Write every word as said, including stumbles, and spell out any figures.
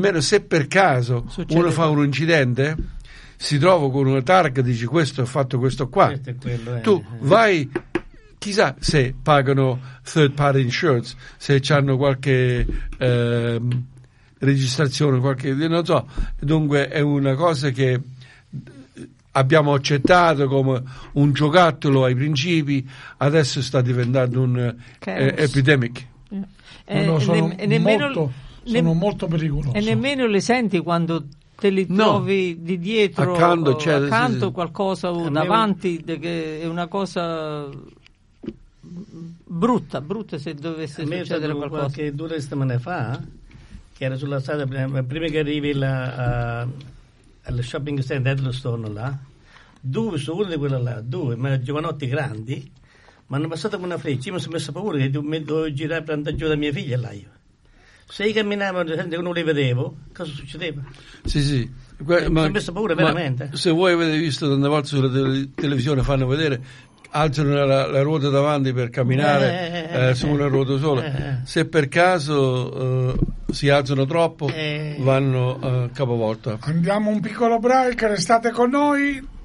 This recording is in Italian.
Almeno se per caso Succede uno fa tutto. un incidente, si trova con una targa, dici questo ha fatto questo qua. Questo è quello, eh. Tu vai, chissà se pagano third party insurance, se hanno qualche ehm, registrazione, qualche, non so. Dunque è una cosa che abbiamo accettato come un giocattolo ai principi, adesso sta diventando un eh, epidemic. Eh, No, no, sono ne- nemmeno, molto, ne- sono molto pericoloso. e nemmeno le senti quando te li No. trovi di dietro Accanto, o c'è- accanto sì, sì. qualcosa o A me davanti de- che è una cosa brutta, brutta se dovesse A me è succedere stato qualcosa. qualche due settimane fa, che era sulla strada, prima, prima che arrivi la, uh, allo shopping center dello storno là, due su uno di quello là, due, ma giovanotti grandi, mi hanno passato come una freccia. Io mi sono messo paura che mi dovevo girare per andare giù da mia figlia là io. Se io camminavo e non li vedevo, cosa succedeva? Sì, sì. Que- Mi sono messo paura, ma veramente. Se voi avete visto tante volte sulla tele- televisione fanno vedere alzano la, la ruota davanti per camminare Eh, eh, su una ruota sola, eh. se per caso eh, si alzano troppo Eh. vanno eh, capovolta. Andiamo un piccolo break, restate con noi.